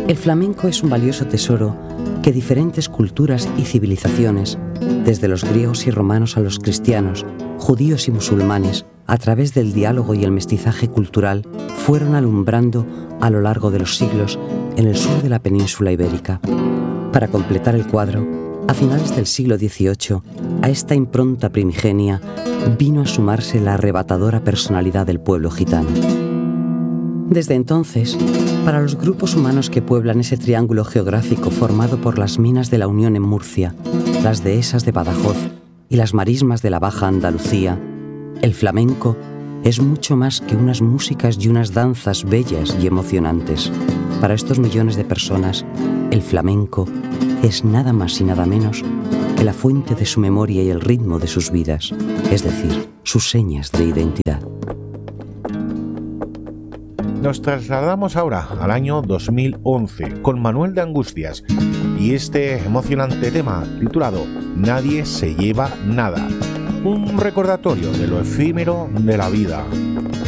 El flamenco es un valioso tesoro que diferentes culturas y civilizaciones, desde los griegos y romanos a los cristianos, judíos y musulmanes, a través del diálogo y el mestizaje cultural, fueron alumbrando a lo largo de los siglos en el sur de la península ibérica. Para completar el cuadro, a finales del siglo XVIII, a esta impronta primigenia vino a sumarse la arrebatadora personalidad del pueblo gitano. Desde entonces, para los grupos humanos que pueblan ese triángulo geográfico formado por las minas de la Unión en Murcia, las dehesas de Badajoz y las marismas de la Baja Andalucía, el flamenco es mucho más que unas músicas y unas danzas bellas y emocionantes. Para estos millones de personas, el flamenco es nada más y nada menos que la fuente de su memoria y el ritmo de sus vidas, es decir, sus señas de identidad. Nos trasladamos ahora al año 2011 con Manuel de Angustias y este emocionante tema titulado Nadie se lleva nada, un recordatorio de lo efímero de la vida.